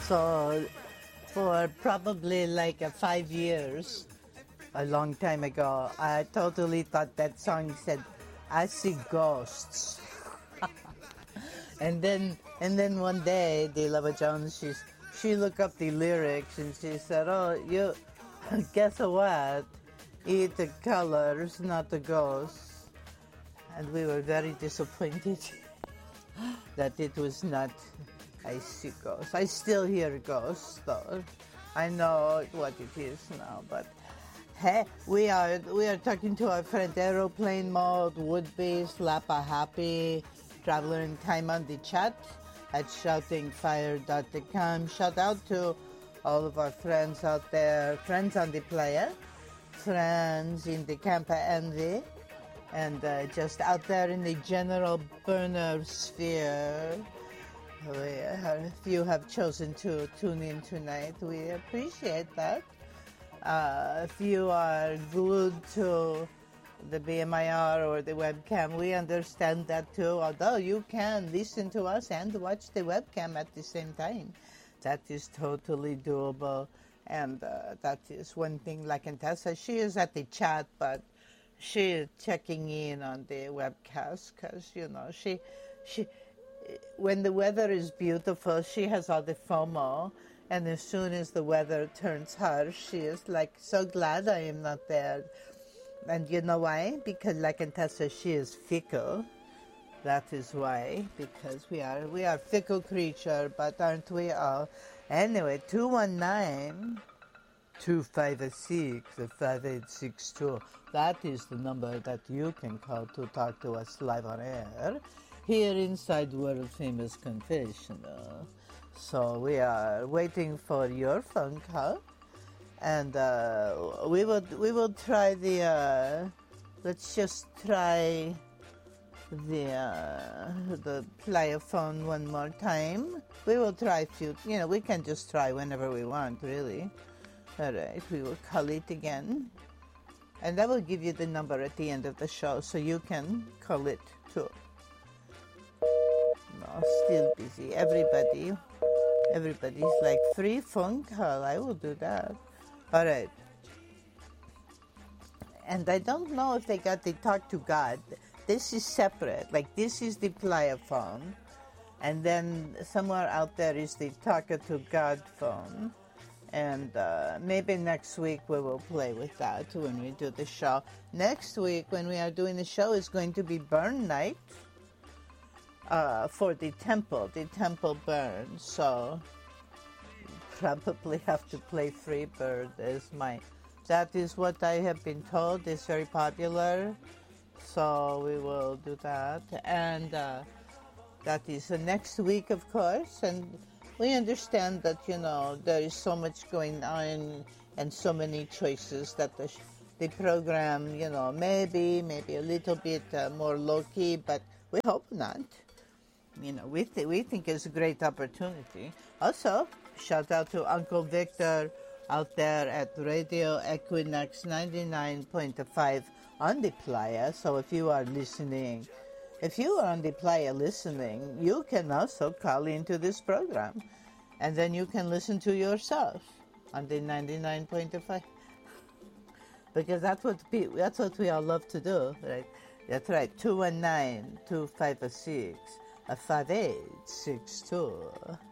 So for probably like 5 years, a long time ago, I totally thought that song said, "I see ghosts." And then one day, Lava Jones, she looked up the lyrics and she said, "Oh, you guess what? Eat the colors, not the ghosts." And we were very disappointed that it was not I see ghosts. I still hear ghosts though. I know what it is now, but hey, we are talking to our friend Aeroplane Mode, Would-Be, Slappa Happy, Traveler in Time on the chat at shoutingfire.com. Shout out to all of our friends out there, friends on the player, friends in the Campa Envy, and just out there in the general burner sphere. If you have chosen to tune in tonight, we appreciate that. If you are glued to the BMIR or the webcam, we understand that too, although you can listen to us and watch the webcam at the same time. That is totally doable, and that is one thing like Contessa. She is at the chat, but she is checking in on the webcast because, you know, she when the weather is beautiful, she has all the FOMO, and as soon as the weather turns harsh, she is like, so glad I am not there. And you know why? Because like Contessa, she is fickle. That is why, because we are fickle creature, but aren't we all? Anyway, 219-256-5862. That is the number that you can call to talk to us live on air here inside World Famous Confessional. So we are waiting for your phone call, and we will try the. Let's just try the player phone one more time. We will try a few. You know, we can just try whenever we want, really. All right, we will call it again, and I will give you the number at the end of the show, so you can call it too. No, still busy. Everybody's like, free phone call. I will do that. All right. And I don't know if they got the Talk to God. This is separate. Like, this is the Playa phone. And then somewhere out there is the Talk to God phone. And maybe next week we will play with that when we do the show. Next week when we are doing the show is going to be Burn Night. For the temple burn, so probably have to play Freebird that is what I have been told is very popular, so we will do that, and that is next week, of course, and we understand that, you know, there is so much going on and so many choices that the program, you know, maybe a little bit more low-key, but we hope not. You know, we think it's a great opportunity. Also, shout out to Uncle Victor out there at Radio Equinox 99.5 on the Playa. So if you are listening, if you are on the Playa listening, you can also call into this program. And then you can listen to yourself on the 99.5. Because that's what we all love to do, right? That's right, 219-256. 5862.